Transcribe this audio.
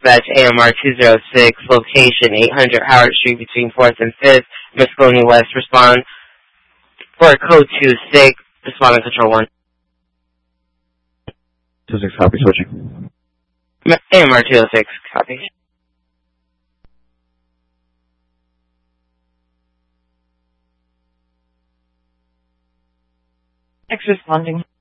dispatch AMR 206, location 800 Howard Street between 4th and 5th, Moscone West. Respond for code 26, respond to control 1. 26, copy, switching. AMR 206, copy. X responding.